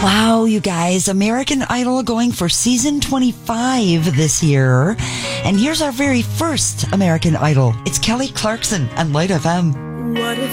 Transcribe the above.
Wow, you guys, American Idol going for season 25 this year. And here's our very first American Idol. It's Kelly Clarkson on Light FM. What if